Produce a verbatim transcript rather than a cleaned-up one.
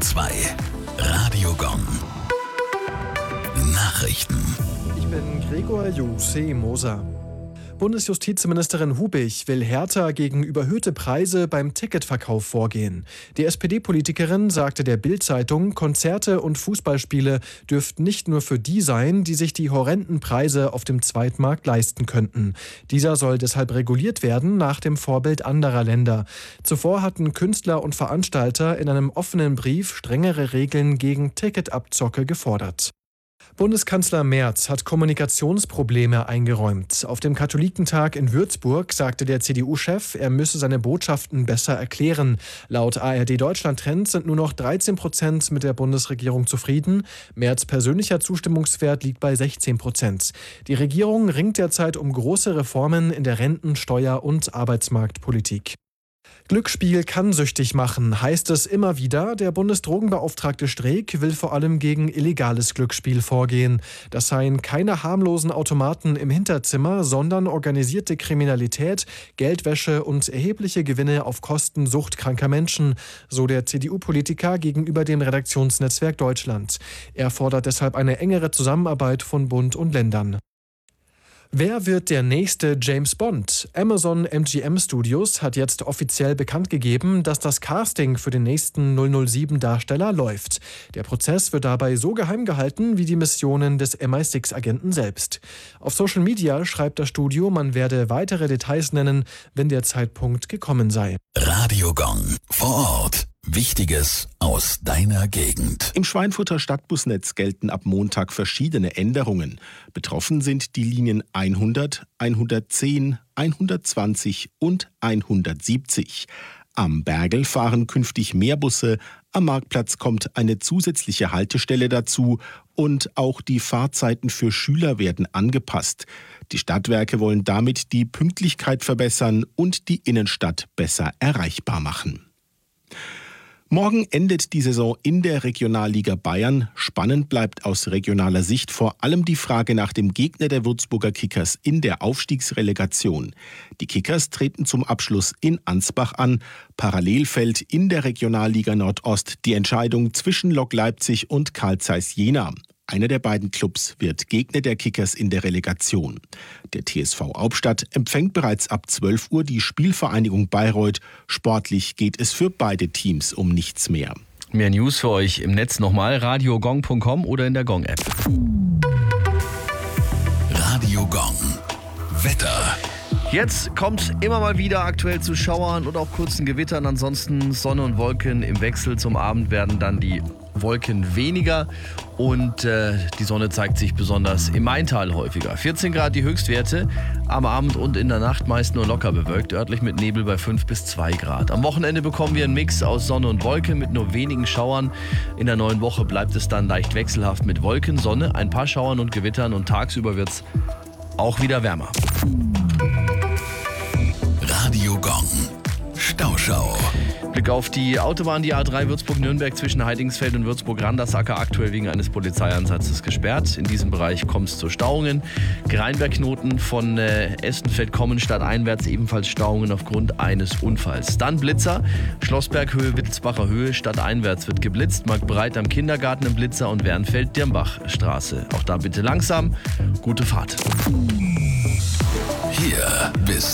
zwei. Radiogong. Nachrichten. Ich bin Gregor Juse Moser. Bundesjustizministerin Hubich will härter gegen überhöhte Preise beim Ticketverkauf vorgehen. Die S P D-Politikerin sagte der Bild-Zeitung, Konzerte und Fußballspiele dürften nicht nur für die sein, die sich die horrenden Preise auf dem Zweitmarkt leisten könnten. Dieser soll deshalb reguliert werden nach dem Vorbild anderer Länder. Zuvor hatten Künstler und Veranstalter in einem offenen Brief strengere Regeln gegen Ticketabzocke gefordert. Bundeskanzler Merz hat Kommunikationsprobleme eingeräumt. Auf dem Katholikentag in Würzburg sagte der C D U-Chef, er müsse seine Botschaften besser erklären. Laut A R D Deutschland Trend sind nur noch dreizehn Prozent mit der Bundesregierung zufrieden. Merz' persönlicher Zustimmungswert liegt bei sechzehn Prozent. Die Regierung ringt derzeit um große Reformen in der Renten-, Steuer- und Arbeitsmarktpolitik. Glücksspiel kann süchtig machen, heißt es immer wieder. Der Bundesdrogenbeauftragte Streeck will vor allem gegen illegales Glücksspiel vorgehen. Das seien keine harmlosen Automaten im Hinterzimmer, sondern organisierte Kriminalität, Geldwäsche und erhebliche Gewinne auf Kosten suchtkranker Menschen, so der C D U-Politiker gegenüber dem Redaktionsnetzwerk Deutschland. Er fordert deshalb eine engere Zusammenarbeit von Bund und Ländern. Wer wird der nächste James Bond? Amazon M G M Studios hat jetzt offiziell bekannt gegeben, dass das Casting für den nächsten null null sieben-Darsteller läuft. Der Prozess wird dabei so geheim gehalten wie die Missionen des M I sechs Agenten selbst. Auf Social Media schreibt das Studio, man werde weitere Details nennen, wenn der Zeitpunkt gekommen sei. Radiogong vor Ort. Wichtiges aus deiner Gegend. Im Schweinfurter Stadtbusnetz gelten ab Montag verschiedene Änderungen. Betroffen sind die Linien hundert, hundertzehn, hundertzwanzig und hundertsiebzig. Am Bergel fahren künftig mehr Busse, am Marktplatz kommt eine zusätzliche Haltestelle dazu und auch die Fahrzeiten für Schüler werden angepasst. Die Stadtwerke wollen damit die Pünktlichkeit verbessern und die Innenstadt besser erreichbar machen. Morgen endet die Saison in der Regionalliga Bayern. Spannend bleibt aus regionaler Sicht vor allem die Frage nach dem Gegner der Würzburger Kickers in der Aufstiegsrelegation. Die Kickers treten zum Abschluss in Ansbach an. Parallel fällt in der Regionalliga Nordost die Entscheidung zwischen Lok Leipzig und Carl Zeiss Jena. Einer der beiden Clubs wird Gegner der Kickers in der Relegation. Der T S V Hauptstadt empfängt bereits ab zwölf Uhr die Spielvereinigung Bayreuth. Sportlich geht es für beide Teams um nichts mehr. Mehr News für euch im Netz nochmal, radiogong punkt com oder in der Gong-App. Radiogong. Wetter. Jetzt kommt immer mal wieder aktuell zu Schauern und auch kurzen Gewittern. Ansonsten Sonne und Wolken im Wechsel. Zum Abend werden dann die Wolken weniger und äh, die Sonne zeigt sich besonders im Maintal häufiger. vierzehn Grad die Höchstwerte, am Abend und in der Nacht meist nur locker bewölkt, örtlich mit Nebel bei fünf bis zwei Grad. Am Wochenende bekommen wir einen Mix aus Sonne und Wolken mit nur wenigen Schauern. In der neuen Woche bleibt es dann leicht wechselhaft mit Wolken, Sonne, ein paar Schauern und Gewittern und tagsüber wird es auch wieder wärmer. Radiogong. Stauschau. Blick auf die Autobahn, die A drei Würzburg-Nürnberg zwischen Heidingsfeld und Würzburg-Randersacker aktuell wegen eines Polizeieinsatzes gesperrt. In diesem Bereich kommt es zu Stauungen. Rheinberg-Knoten von äh, Estenfeld kommen stadteinwärts ebenfalls Stauungen aufgrund eines Unfalls. Dann Blitzer, Schlossberghöhe, Wittelsbacher Höhe, stadteinwärts wird geblitzt. Marktbreit am Kindergarten im Blitzer und Wernfeld-Dirmbach-Straße. Auch da bitte langsam, gute Fahrt. Hier bis